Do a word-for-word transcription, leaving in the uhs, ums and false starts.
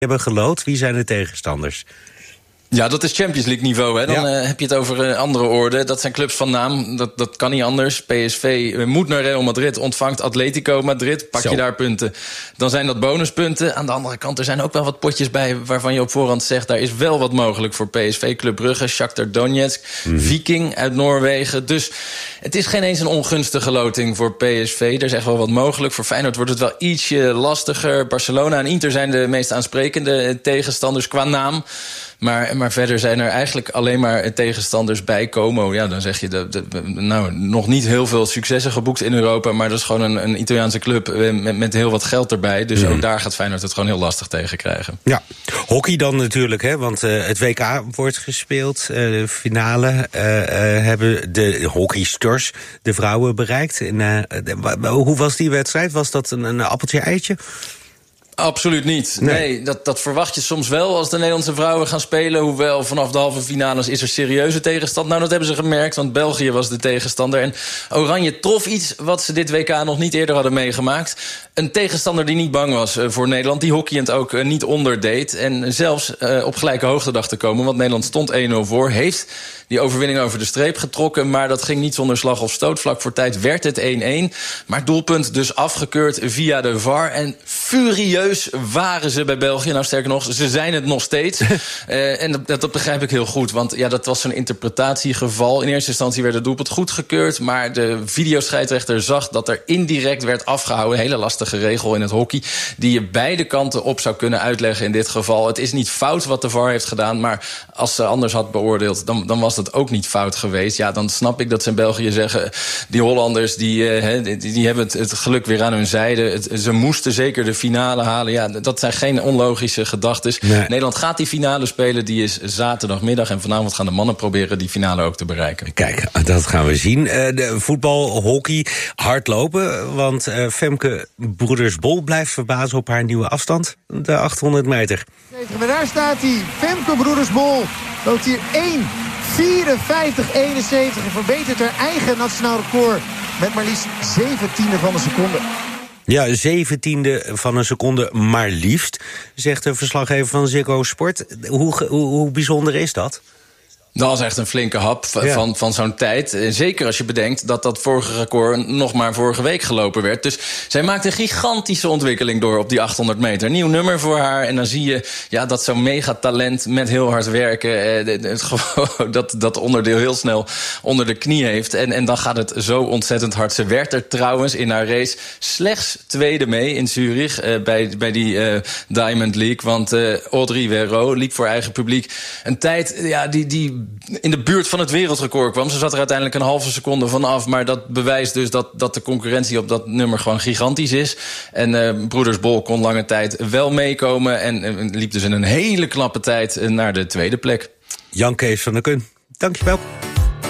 hebben gelood. Wie zijn de tegenstanders? Ja, dat is Champions League niveau. Hè. Dan ja. uh, heb je het over uh, andere orde. Dat zijn clubs van naam. Dat, dat kan niet anders. P S V uh, moet naar Real Madrid, ontvangt Atletico Madrid. Pak Zo. je daar punten, dan zijn dat bonuspunten. Aan de andere kant, er zijn ook wel wat potjes bij waarvan je op voorhand zegt, daar is wel wat mogelijk voor P S V, Club Brugge, Shakhtar Donetsk, mm. Viking uit Noorwegen. Dus het is geen eens een ongunstige loting voor P S V. Er is echt wel wat mogelijk. Voor Feyenoord wordt het wel ietsje lastiger. Barcelona en Inter zijn de meest aansprekende tegenstanders qua naam. Maar, maar verder zijn er eigenlijk alleen maar tegenstanders bij. Como, ja, dan zeg je, de, de, nou, nog niet heel veel successen geboekt in Europa, maar dat is gewoon een, een Italiaanse club met, met heel wat geld erbij. Dus mm. ook daar gaat Feyenoord het gewoon heel lastig tegen krijgen. Ja, hockey dan natuurlijk, hè, want uh, het W K wordt gespeeld. Uh, de finale uh, uh, hebben de hockeysters, de vrouwen, bereikt. En, uh, de, hoe was die wedstrijd? Was dat een, een appeltje-eitje? Absoluut niet. Nee, nee dat, dat verwacht je soms wel als de Nederlandse vrouwen gaan spelen. Hoewel vanaf de halve finales is er serieuze tegenstand. Nou, dat hebben ze gemerkt, want België was de tegenstander. En Oranje trof iets wat ze dit W K nog niet eerder hadden meegemaakt. Een tegenstander die niet bang was voor Nederland. Die hockeyend ook niet onderdeed. En zelfs uh, op gelijke hoogte dacht te komen. Want Nederland stond één nul voor. Heeft die overwinning over de streep getrokken. Maar dat ging niet zonder slag of stoot. Vlak voor tijd werd het één één. Maar doelpunt dus afgekeurd via de V A R. En furieus waren ze bij België. Nou, sterker nog, ze zijn het nog steeds. uh, en dat, dat begrijp ik heel goed. Want ja, dat was zo'n interpretatiegeval. In eerste instantie werd het doelpunt goedgekeurd. Maar de videoscheidsrechter zag dat er indirect werd afgehouden. Hele lastige regel in het hockey. Die je beide kanten op zou kunnen uitleggen in dit geval. Het is niet fout wat de V A R heeft gedaan. Maar als ze anders had beoordeeld, dan, dan was het ook niet fout geweest. Ja, dan snap ik dat ze in België zeggen, die Hollanders die, uh, die, die hebben het, het geluk weer aan hun zijde. Het, ze moesten zeker de finale halen. Ja, dat zijn geen onlogische gedachtes. Nee. Nederland gaat die finale spelen. Die is zaterdagmiddag. En vanavond gaan de mannen proberen die finale ook te bereiken. Kijk, dat gaan we zien. Uh, de voetbal, hockey, hardlopen. Want uh, Femke Broeders-Bol blijft verbazen op haar nieuwe afstand. De achthonderd meter. Maar daar staat hij. Femke Broeders-Bol loopt hier één vierenvijftig eenenzeventig. En verbetert haar eigen nationaal record met maar liefst zeventiende van een seconde. Ja, zeventiende van een seconde maar liefst, zegt de verslaggever van Ziggo Sport. Hoe, hoe, hoe bijzonder is dat? Dat is echt een flinke hap van, ja. van, van zo'n tijd. Zeker als je bedenkt dat dat vorige record nog maar vorige week gelopen werd. Dus zij maakt een gigantische ontwikkeling door op die achthonderd meter. Nieuw nummer voor haar. En dan zie je ja, dat zo'n megatalent met heel hard werken eh, het, dat, dat onderdeel heel snel onder de knie heeft. En, en dan gaat het zo ontzettend hard. Ze werd er trouwens in haar race slechts tweede mee in Zurich eh, bij, bij die uh, Diamond League. Want uh, Audrey Werro liep voor eigen publiek een tijd ja, die... die in de buurt van het wereldrecord kwam. Ze zat er uiteindelijk een halve seconde van af. Maar dat bewijst dus dat, dat de concurrentie op dat nummer gewoon gigantisch is. En uh, Broeders-Bol kon lange tijd wel meekomen. En uh, liep dus in een hele knappe tijd naar de tweede plek. Jan Kees van der Kun, dankjewel.